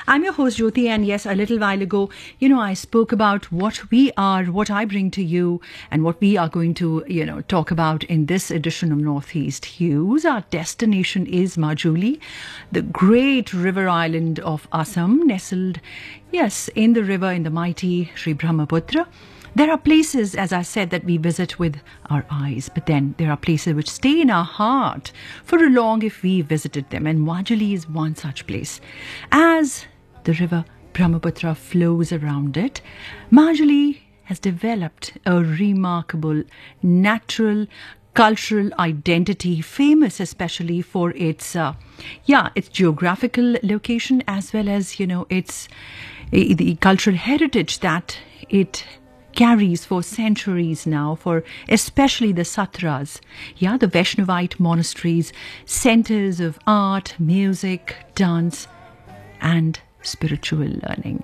I'm your host Jyoti, and yes, a little while ago, I spoke about what we are, what I bring to you, and what we are going to, talk about in this edition of Northeast Hues. Our destination is Majuli, the great river island of Assam, nestled, yes, in the river in the mighty Sri Brahmaputra. There are places, as I said, that we visit with our eyes, but then there are places which stay in our heart for a long if we visited them, and Majuli is one such place. As the river Brahmaputra flows around it, Majuli has developed a remarkable natural cultural identity, famous especially for its geographical location, as well as its the cultural heritage that it carries for centuries now, for especially the satras, the Vaishnavite monasteries, centers of art, music, dance, and spiritual learning.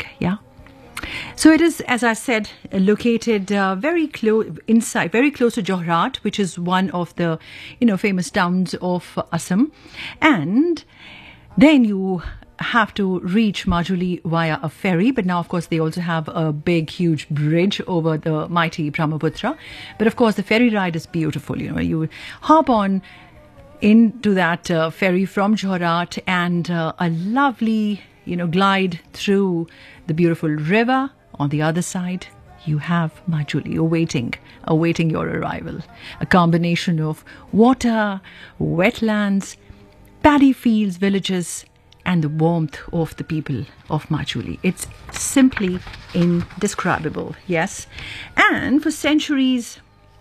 So it is, as I said, located very close to Jorhat, which is one of the famous towns of Assam, and then you have to reach Majuli via a ferry, but now of course they also have a big huge bridge over the mighty Brahmaputra. But of course the ferry ride is beautiful. You hop on into that ferry from Jorhat, and a lovely glide through the beautiful river. On the other side you have Majuli awaiting your arrival. A combination of water, wetlands, paddy fields, villages, and the warmth of the people of Majuli. It's simply indescribable, yes. And for centuries,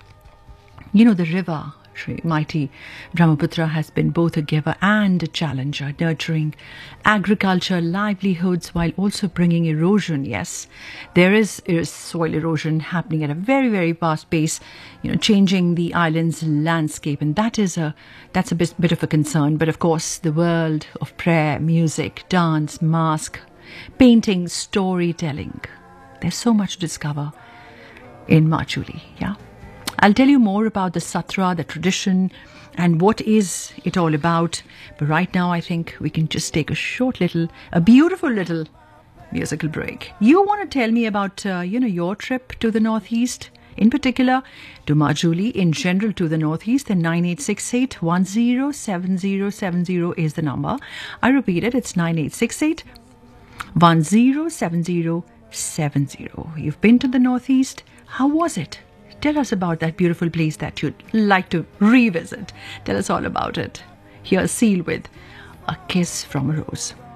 the river, mighty Brahmaputra, has been both a giver and a challenger, nurturing agriculture, livelihoods, while also bringing erosion. Yes, there is soil erosion happening at a very, very fast pace, changing the island's landscape, and that's a bit of a concern. But of course, the world of prayer, music, dance, mask, painting, storytelling, there's so much to discover in Majuli. I'll tell you more about the Satra, the tradition, and what is it all about. But right now, I think we can just take a beautiful little musical break. You want to tell me about, your trip to the Northeast, in particular to Majuli, in general to the Northeast, then 9868 107070 is the number. I repeat it, it's 9868 107070. You've been to the Northeast. How was it? Tell us about that beautiful place that you'd like to revisit. Tell us all about it. Here's Seal with A Kiss from a Rose.